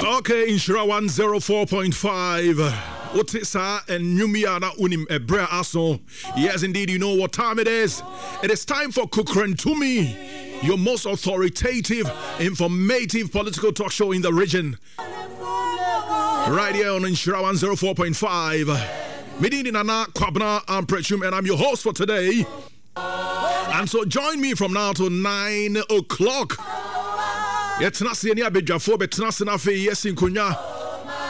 Okay, Inshira 104.5. What is and Numiana Unim Ebrea Aso. Yes, indeed, you know what time it is. It is time for Kukrentumi, your most authoritative, informative political talk show in the region. Right here on Inshira 104.5. Medini Nana Kwabna and Prechum, and I'm your host for today. And so join me from now to 9 o'clock. Yet Nasi and Yabija for Betnasina Fe, yes, in Kunya.